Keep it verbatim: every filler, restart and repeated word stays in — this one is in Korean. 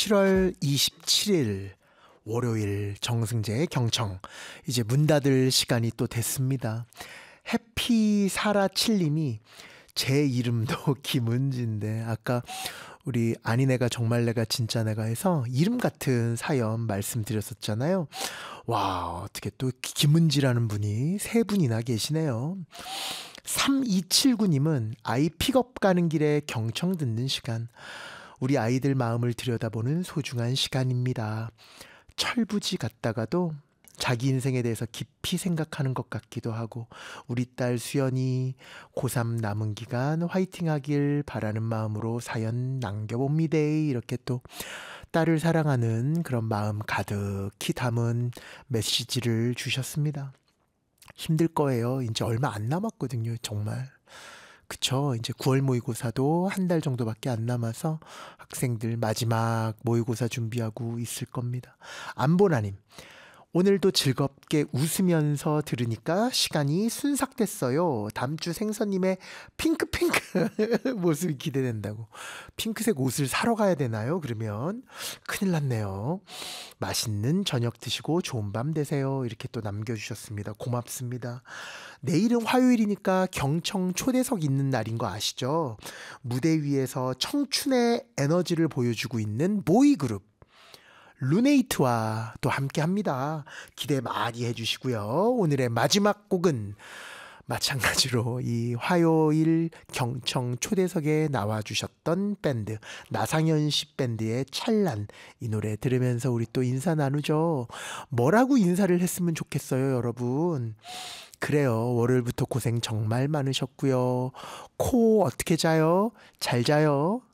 칠월 이십칠일 월요일 정승재의 경청, 이제 문 닫을 시간이 또 됐습니다. 해피사라칠님이 제 이름도 김은지인데 아까 우리 아니 내가 정말 내가 진짜 내가 해서 이름 같은 사연 말씀드렸었잖아요. 와, 어떻게 또 김은지라는 분이 세 분이나 계시네요. 삼이칠구님은 아이 픽업 가는 길에 경청 듣는 시간, 우리 아이들 마음을 들여다보는 소중한 시간입니다. 철부지 같다가도 자기 인생에 대해서 깊이 생각하는 것 같기도 하고, 우리 딸 수연이 고삼 남은 기간 화이팅 하길 바라는 마음으로 사연 남겨봅니다. 이렇게 또 딸을 사랑하는 그런 마음 가득히 담은 메시지를 주셨습니다. 힘들 거예요. 이제 얼마 안 남았거든요, 정말. 그쵸. 이제 구월 모의고사도 한 달 정도밖에 안 남아서 학생들 마지막 모의고사 준비하고 있을 겁니다. 안보나님, 오늘도 즐겁게 웃으면서 들으니까 시간이 순삭됐어요. 다음 주 생선님의 핑크핑크 모습이 기대된다고. 핑크색 옷을 사러 가야 되나요? 그러면 큰일 났네요. 맛있는 저녁 드시고 좋은 밤 되세요. 이렇게 또 남겨주셨습니다. 고맙습니다. 내일은 화요일이니까 경청 초대석 있는 날인 거 아시죠? 무대 위에서 청춘의 에너지를 보여주고 있는 보이그룹 루네이트와 또 함께 합니다. 기대 많이 해주시고요. 오늘의 마지막 곡은 마찬가지로 이 화요일 경청 초대석에 나와주셨던 밴드 나상현 씨 밴드의 찰란, 이 노래 들으면서 우리 또 인사 나누죠. 뭐라고 인사를 했으면 좋겠어요, 여러분. 그래요. 월요일부터 고생 정말 많으셨고요. 코 어떻게 자요? 잘 자요.